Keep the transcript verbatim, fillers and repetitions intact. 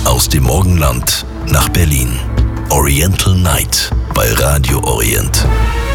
Aus dem Morgenland nach Berlin. Oriental Night bei Radio Orient.